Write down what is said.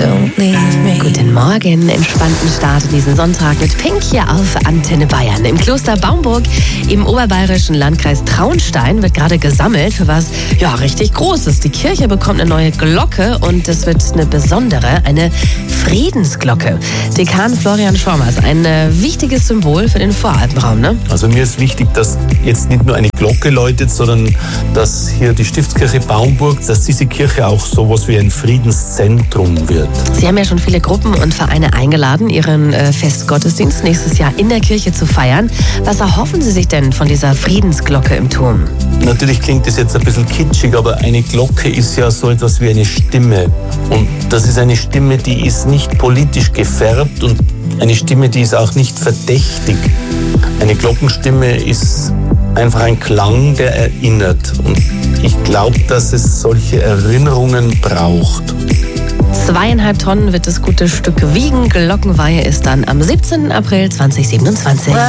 Don't leave me. Guten Morgen, entspannten Start in diesen Sonntag mit Pink hier auf Antenne Bayern. Im Kloster Baumburg im oberbayerischen Landkreis Traunstein wird gerade gesammelt für was richtig Großes. Die Kirche bekommt eine neue Glocke und es wird eine besondere, eine Friedensglocke. Dekan Florian Schormers, ein wichtiges Symbol für den Voralpenraum, ne? Also mir ist wichtig, dass jetzt nicht nur eine Glocke läutet, sondern dass hier die Stiftskirche Baumburg, dass diese Kirche auch sowas wie ein Friedenszentrum wird. Sie haben ja schon viele Gruppen und Vereine eingeladen, ihren Festgottesdienst nächstes Jahr in der Kirche zu feiern. Was erhoffen Sie sich denn von dieser Friedensglocke im Turm? Natürlich klingt das jetzt ein bisschen kitschig, aber eine Glocke ist ja so etwas wie eine Stimme. Und das ist eine Stimme, die ist nicht politisch gefärbt und eine Stimme, die ist auch nicht verdächtig. Eine Glockenstimme ist einfach ein Klang, der erinnert. Und ich glaube, dass es solche Erinnerungen braucht. 2,5 Tonnen wird das gute Stück wiegen. Glockenweihe ist dann am 17. April 2027.